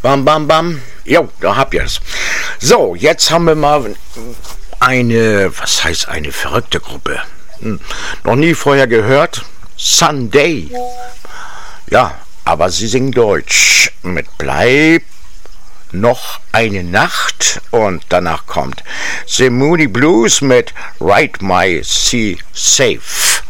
Bam, bam, bam. Jo, da habt ihr's. So, jetzt haben wir mal eine verrückte Gruppe. Noch nie vorher gehört. Sunday. Ja, aber sie singen Deutsch. Mit Bleib noch eine Nacht und danach kommt The Moody Blues mit Ride My Sea Safe.